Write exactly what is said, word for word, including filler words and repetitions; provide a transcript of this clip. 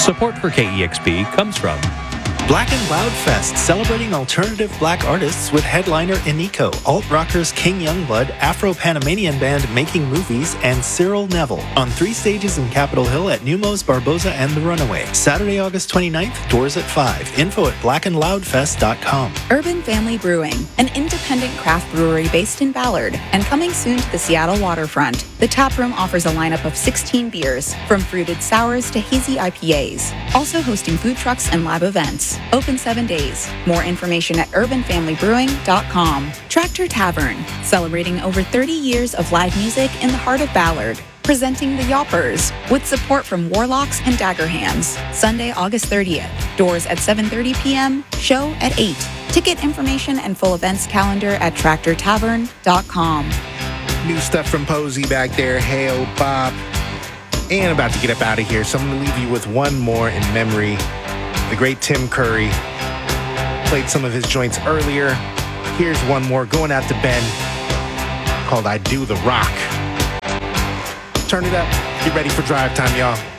Support for K E X P comes from Black and Loud Fest, celebrating alternative black artists with headliner Iniko, alt-rockers King Youngblood, Afro-Panamanian band Making Movies, and Cyril Neville. On three stages in Capitol Hill at Numos, Barboza, and The Runaway. Saturday, August twenty-ninth, doors at five. Info at black and loud fest dot com. Urban Family Brewing, an independent craft brewery based in Ballard and coming soon to the Seattle waterfront. The taproom offers a lineup of sixteen beers, from fruited sours to hazy I P As. Also hosting food trucks and live events. Open seven days. More information at urban family brewing dot com. Tractor Tavern, celebrating over thirty years of live music in the heart of Ballard. Presenting the Yoppers, with support from Warlocks and Dagger Hands. Sunday, August thirtieth. Doors at seven thirty p.m., show at eight. Ticket information and full events calendar at tractor tavern dot com. New stuff from Posey back there. Hey-o, Bob. And about to get up out of here, so I'm going to leave you with one more in memory. The great Tim Curry played some of his joints earlier. Here's one more going out to Ben called I Do the Rock. Turn it up. Get ready for drive time, y'all.